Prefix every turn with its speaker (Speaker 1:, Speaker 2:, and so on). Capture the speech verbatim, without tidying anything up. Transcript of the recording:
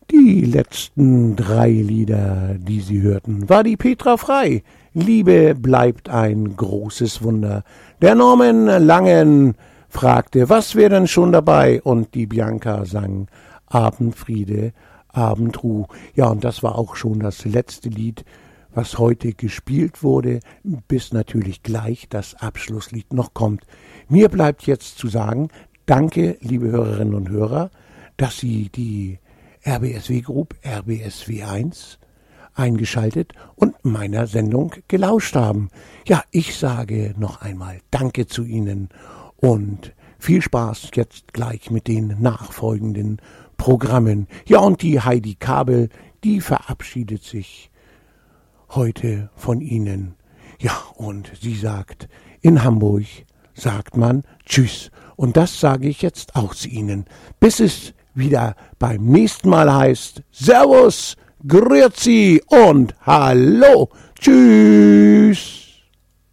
Speaker 1: Die letzten drei Lieder, die Sie hörten, war die Petra Frei. Liebe bleibt ein großes Wunder. Der Norman Langen fragte, was wäre denn schon dabei? Und die Bianca sang Abendfriede, Abendruh. Ja, und das war auch schon das letzte Lied, was heute gespielt wurde, bis natürlich gleich das Abschlusslied noch kommt. Mir bleibt jetzt zu sagen, danke, liebe Hörerinnen und Hörer, dass Sie die R B S W Group, R B S W eins eingeschaltet und meiner Sendung gelauscht haben. Ja, ich sage noch einmal Danke zu Ihnen und viel Spaß jetzt gleich mit den nachfolgenden Programmen. Ja, und die Heidi Kabel, die verabschiedet sich heute von Ihnen. Ja, und sie sagt, in Hamburg sagt man Tschüss. Und das sage ich jetzt auch zu Ihnen. Bis es wieder beim nächsten Mal heißt Servus, Grüezi und Hallo. Tschüss.